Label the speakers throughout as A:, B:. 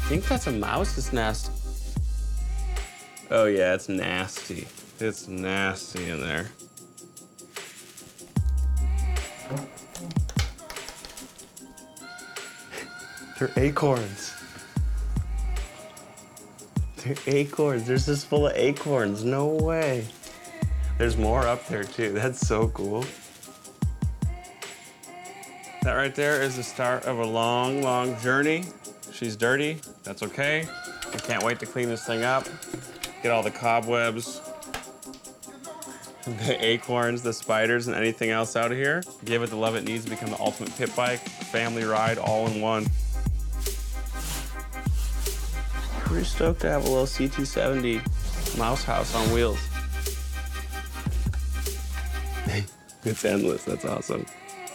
A: think that's a mouse's nest. Oh yeah, it's nasty. It's nasty in there. They're acorns. They're acorns. There's this full of acorns. No way. There's more up there too. That's so cool. That right there is the start of a long, long journey. She's dirty. That's okay. I can't wait to clean this thing up. Get all the cobwebs, the acorns, the spiders, and anything else out of here. Give it the love it needs to become the ultimate pit bike, family ride, all in one. Pretty stoked to have a little CT70 mouse house on wheels. It's endless, that's awesome.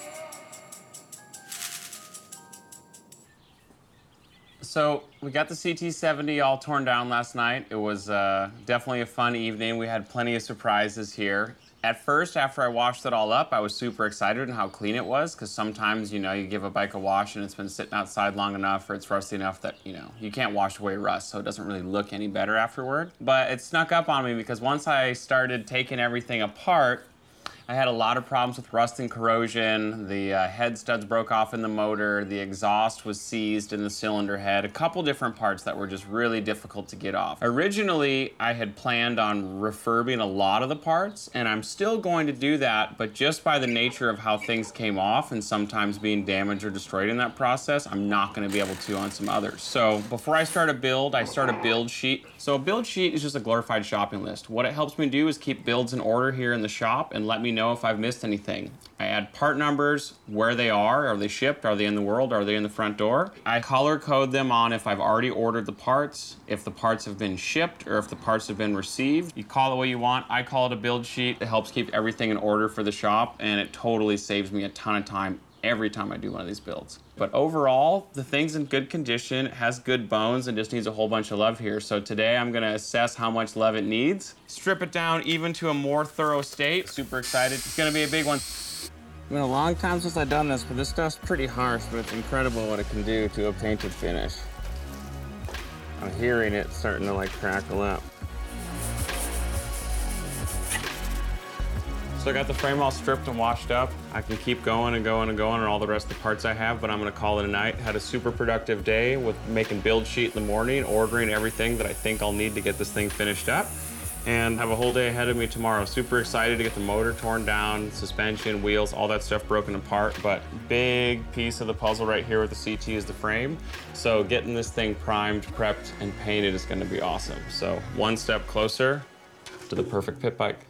A: So we got the CT70 all torn down last night. It was definitely a fun evening. We had plenty of surprises here. At first, after I washed it all up, I was super excited and how clean it was, because sometimes, you know, you give a bike a wash and it's been sitting outside long enough or it's rusty enough that, you know, you can't wash away rust, so it doesn't really look any better afterward. But it snuck up on me because once I started taking everything apart, I had a lot of problems with rust and corrosion. The head studs broke off in the motor. The exhaust was seized in the cylinder head. A couple different parts that were just really difficult to get off. Originally, I had planned on refurbing a lot of the parts, and I'm still going to do that, but just by the nature of how things came off and sometimes being damaged or destroyed in that process, I'm not gonna be able to on some others. So before I start a build, I start a build sheet. So a build sheet is just a glorified shopping list. What it helps me do is keep builds in order here in the shop and let me know if I've missed anything. I add part numbers, where they are they shipped, are they in the world, are they in the front door? I color code them on if I've already ordered the parts, if the parts have been shipped, or if the parts have been received. You call it what you want. I call it a build sheet. It helps keep everything in order for the shop, and it totally saves me a ton of time every time I do one of these builds. But overall, the thing's in good condition, it has good bones, and just needs a whole bunch of love here. So today I'm gonna assess how much love it needs, strip it down even to a more thorough state. Super excited. It's gonna be a big one. It's been a long time since I've done this, but this stuff's pretty harsh, but it's incredible what it can do to a painted finish. I'm hearing it starting to like crackle up. So I got the frame all stripped and washed up. I can keep going and going and going on all the rest of the parts I have, but I'm gonna call it a night. Had a super productive day with making build sheet in the morning, ordering everything that I think I'll need to get this thing finished up, and have a whole day ahead of me tomorrow. Super excited to get the motor torn down, suspension, wheels, all that stuff broken apart, but big piece of the puzzle right here with the CT is the frame. So getting this thing primed, prepped, and painted is gonna be awesome. So one step closer to the perfect pit bike.